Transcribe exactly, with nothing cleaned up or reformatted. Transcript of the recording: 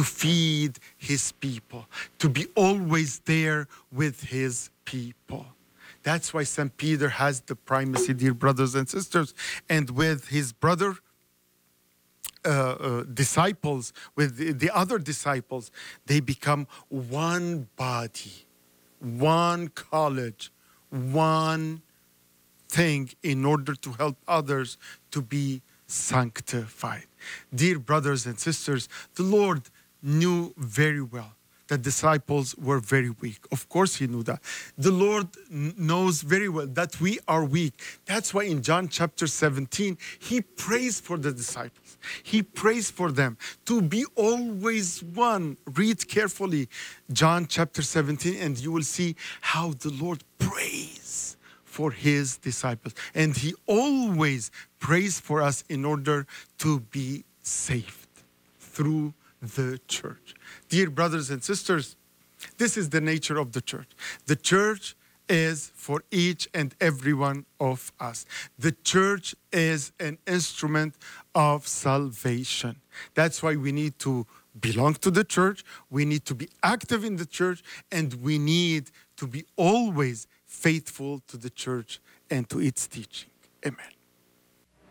to feed his people, to be always there with his people. That's why Saint Peter has the primacy, dear brothers and sisters. And with his brother uh, uh, disciples, with the, the other disciples, they become one body, one college, one thing in order to help others to be sanctified. Dear brothers and sisters, the Lord knew very well that disciples were very weak. Of course he knew that. The Lord n- knows very well that we are weak. That's why in John chapter seventeen, he prays for the disciples. He prays for them to be always one. Read carefully John chapter seventeen and you will see how the Lord prays for his disciples. And he always prays for us in order to be saved through the church. Dear brothers and sisters, this is the nature of the church. The church is for each and every one of us. The church is an instrument of salvation. That's why we need to belong to the church, we need to be active in the church, and we need to be always faithful to the church and to its teaching. Amen.